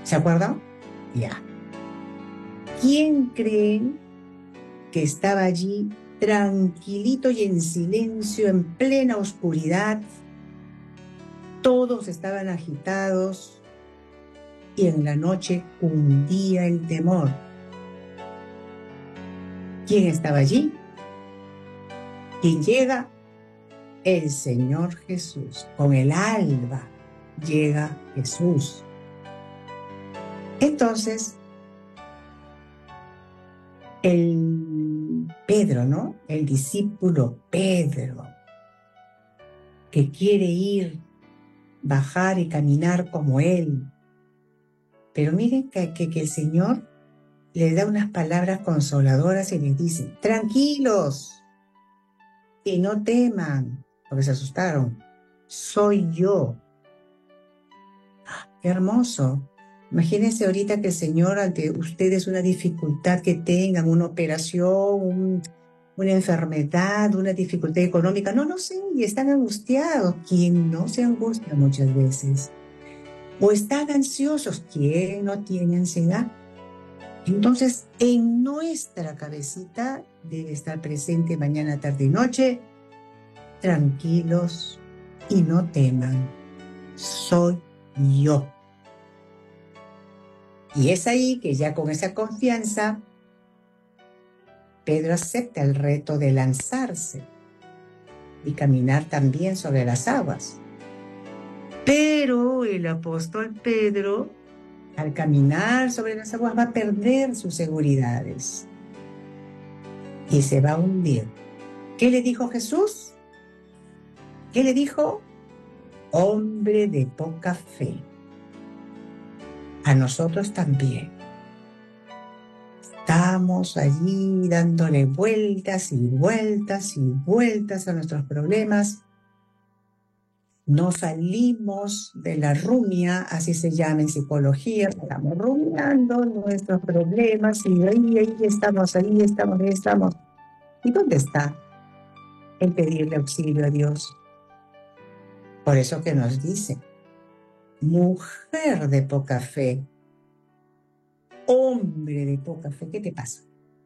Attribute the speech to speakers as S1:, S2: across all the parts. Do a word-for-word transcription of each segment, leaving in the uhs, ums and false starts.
S1: ¿Se acuerdan? Ya. ¿Quién creen que estaba allí tranquilito y en silencio, en plena oscuridad? Todos estaban agitados y en la noche hundía el temor. ¿Quién estaba allí? ¿Quién llega? El Señor Jesús. Con el alba llega Jesús. Entonces, el Pedro, ¿no? El discípulo Pedro, que quiere ir, bajar y caminar como él. Pero miren que, que, que el Señor le da unas palabras consoladoras y les dice: tranquilos y no teman, porque se asustaron. Soy yo. ¡Ah, qué hermoso! Imagínense ahorita que el Señor, ante ustedes una dificultad que tengan, una operación, un, una enfermedad, una dificultad económica, no lo sé, y están angustiados. ¿Quién no se angustia muchas veces? O están ansiosos. ¿Quién no tiene ansiedad? Entonces, en nuestra cabecita debe estar presente mañana, tarde y noche: tranquilos y no teman, soy yo. Y es ahí que ya con esa confianza, Pedro acepta el reto de lanzarse y caminar también sobre las aguas. Pero el apóstol Pedro, al caminar sobre las aguas, va a perder sus seguridades y se va a hundir. ¿Qué le dijo Jesús? ¿Qué le dijo? Hombre de poca fe. A nosotros también. Estamos allí dándole vueltas y vueltas y vueltas a nuestros problemas. No salimos de la rumia, así se llama en psicología. Estamos rumiando nuestros problemas y ahí, ahí estamos, ahí estamos, ahí estamos. ¿Y dónde está el pedirle auxilio a Dios? Por eso que nos dice: mujer de poca fe, hombre de poca fe, ¿qué te pasa?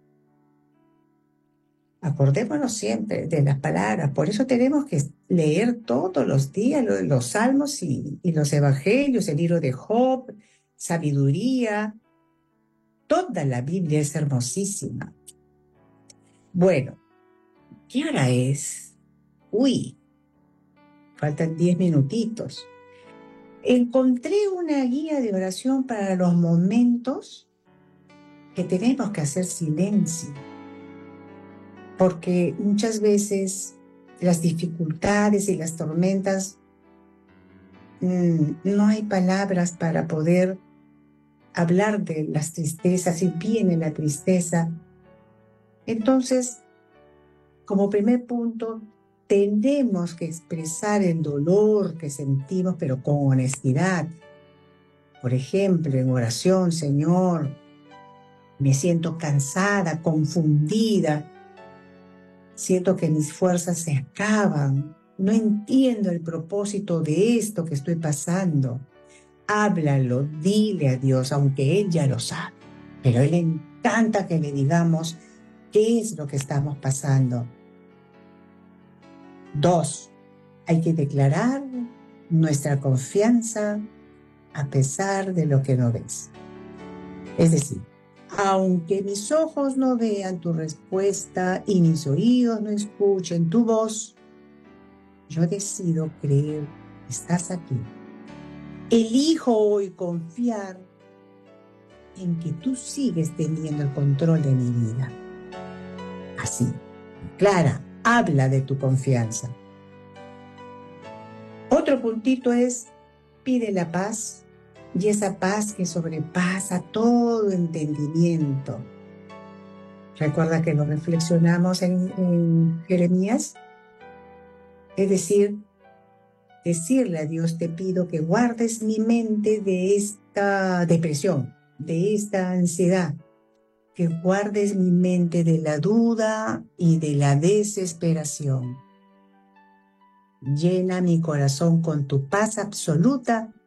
S1: Acordémonos siempre de las palabras. Por eso tenemos que leer todos los días los, los salmos y, y los evangelios, el libro de Job, sabiduría. Toda la Biblia es hermosísima. Bueno, ¿qué hora es? Uy, faltan diez minutitos. Encontré una guía de oración para los momentos que tenemos que hacer silencio, porque muchas veces las dificultades y las tormentas, mmm, no hay palabras para poder hablar de las tristezas, y viene la tristeza. Entonces, como primer punto, tenemos que expresar el dolor que sentimos, pero con honestidad. Por ejemplo, en oración: Señor, me siento cansada, confundida, siento que mis fuerzas se acaban, no entiendo el propósito de esto que estoy pasando. Háblalo, dile a Dios, aunque Él ya lo sabe, pero a Él le encanta que le digamos qué es lo que estamos pasando. Dos, hay que declarar nuestra confianza a pesar de lo que no ves. Es decir, aunque mis ojos no vean tu respuesta y mis oídos no escuchen tu voz, yo decido creer que estás aquí. Elijo hoy confiar en que tú sigues teniendo el control de mi vida. Así, Clara, habla de tu confianza. Otro puntito es: pide la paz, y esa paz que sobrepasa todo entendimiento. Recuerda que lo reflexionamos en, en Jeremías. Es decir, decirle a Dios: te pido que guardes mi mente de esta depresión, de esta ansiedad, que guardes mi mente de la duda y de la desesperación. Llena mi corazón con tu paz absoluta